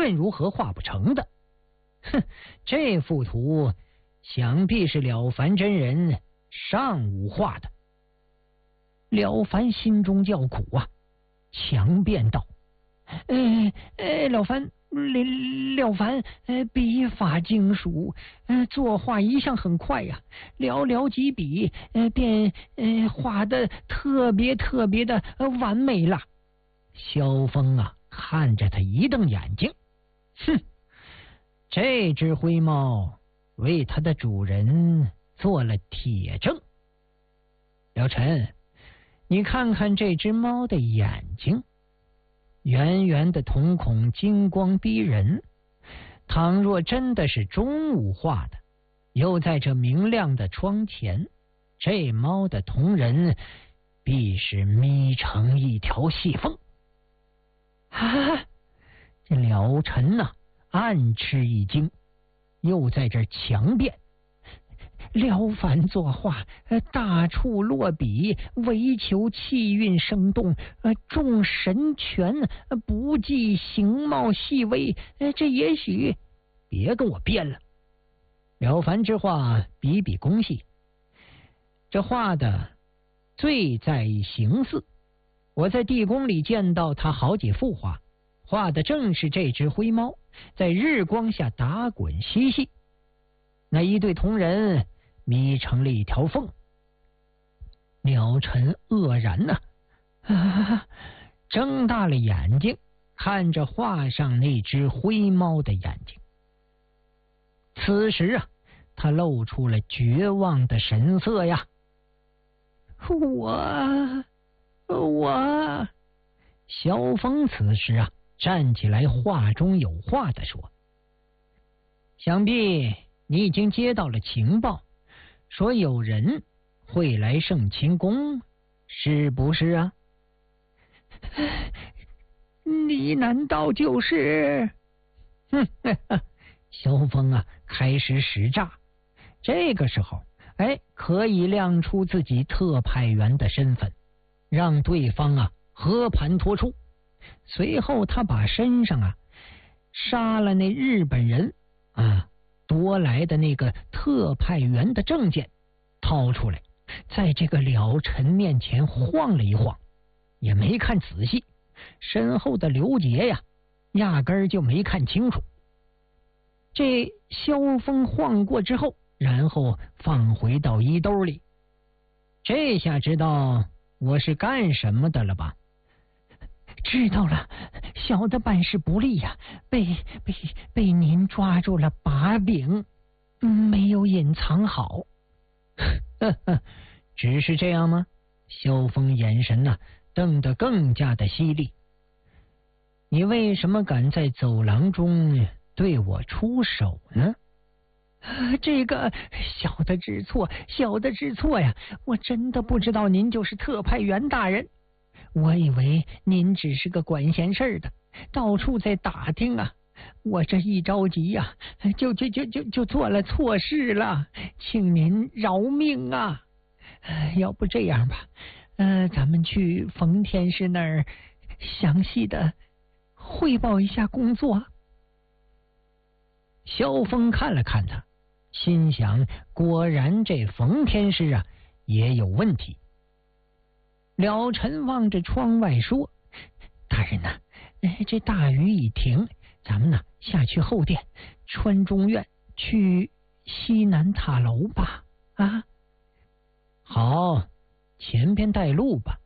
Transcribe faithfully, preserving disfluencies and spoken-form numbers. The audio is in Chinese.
论如何画不成的。哼，这幅图想必是了凡真人上午画的。了凡心中叫苦啊，强辩道：“呃呃，了凡。”了了凡，呃，笔法精熟，呃，作画一向很快呀、啊，寥寥几笔，呃，便呃画的特别特别的、呃、完美了。萧峰啊，看着他一瞪眼睛，哼，这只灰猫为它的主人做了铁证。了尘，你看看这只猫的眼睛。圆圆的瞳孔，金光逼人。倘若真的是中午画的，又在这明亮的窗前，这猫的瞳仁必是眯成一条细缝。啊！这了尘呐、啊，暗吃一惊，又在这强辩。了凡作画，大处落笔，唯求气韵生动，重神权，不计形貌细微。这也许……别跟我编了。了凡之画笔笔工细，这画的最在意形似。我在地宫里见到他好几幅画，画的正是这只灰猫在日光下打滚嬉戏，那一对瞳仁眯成了一条缝。了尘愕然呐、啊，啊，睁大了眼睛看着画上那只灰猫的眼睛。此时啊，他露出了绝望的神色呀。我我萧峰此时啊，站起来话中有话的说：想必你已经接到了情报，说有人会来圣清宫，是不是啊？你难道就是……哼，萧峰啊，开始使诈。这个时候，哎，可以亮出自己特派员的身份，让对方啊和盘托出。随后，他把身上啊杀了那日本人啊夺来的那个特派员的证件掏出来，在这个了尘面前晃了一晃，也没看仔细。身后的刘杰呀，压根儿就没看清楚。这萧峰晃过之后，然后放回到衣兜里。这下知道我是干什么的了吧？知道了，小的办事不力呀、啊，被被被您抓住了把柄，没有隐藏好。呵呵，只是这样吗？萧峰眼神呐、啊，瞪得更加的犀利。你为什么敢在走廊中对我出手呢？啊，这个小的知错，小的知错呀！我真的不知道您就是特派员大人，我以为您只是个管闲事的，到处在打听啊。我这一着急呀、啊，就就就就就做了错事了，请您饶命啊！要不这样吧，呃，咱们去冯天师那儿详细的汇报一下工作。萧峰看了看他，心想果然这冯天师啊也有问题。了尘望着窗外说：大人呐、啊，这大雨已停，咱们呢下去后殿穿中院去西南塔楼吧。啊，好，前边带路吧。